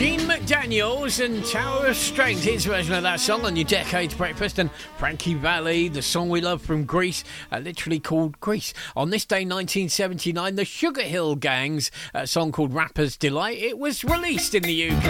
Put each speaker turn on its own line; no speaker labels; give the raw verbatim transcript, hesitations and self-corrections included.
Gene McDaniels and Tower of Strength, his version of that song on your Decades Breakfast, and Frankie Valli, the song we love from Greece, uh, literally called Grease. On this day, nineteen seventy-nine, the Sugar Hill Gang's uh, song called Rapper's Delight, it was released in the U K.